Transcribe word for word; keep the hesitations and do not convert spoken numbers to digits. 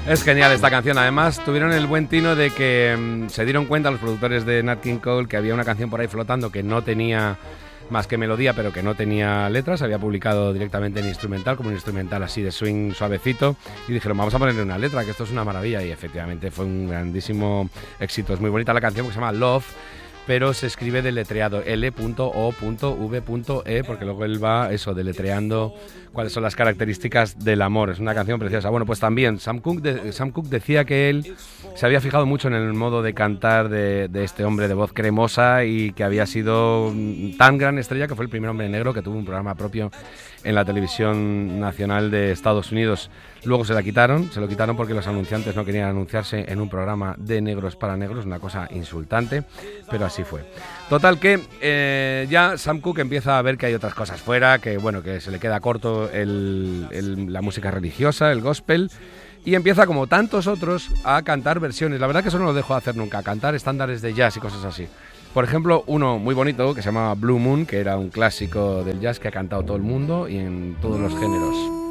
Es genial esta canción. Además, tuvieron el buen tino de que mmm, se dieron cuenta los productores de Nat King Cole que había una canción por ahí flotando que no tenía más que melodía, pero que no tenía letras. Había publicado directamente en instrumental, como un instrumental así de swing suavecito. Y dijeron, vamos a ponerle una letra, que esto es una maravilla. Y efectivamente fue un grandísimo éxito. Es muy bonita la canción, que se llama Love, pero se escribe deletreado L O V E, porque luego él va eso, deletreando cuáles son las características del amor. Es una canción preciosa. Bueno, pues también Sam Cooke, de, Sam Cooke decía que él se había fijado mucho en el modo de cantar de, de este hombre de voz cremosa y que había sido tan gran estrella que fue el primer hombre negro que tuvo un programa propio en la televisión nacional de Estados Unidos. Luego se la quitaron, se lo quitaron porque los anunciantes no querían anunciarse en un programa de negros para negros, una cosa insultante, pero así fue. Total que eh, ya Sam Cooke empieza a ver que hay otras cosas fuera, que bueno, que se le queda corto el, el, la música religiosa, el gospel, y empieza, como tantos otros, a cantar versiones. La verdad que eso no lo dejo de hacer nunca, a cantar estándares de jazz y cosas así. Por ejemplo, uno muy bonito que se llama Blue Moon, que era un clásico del jazz que ha cantado todo el mundo y en todos los géneros.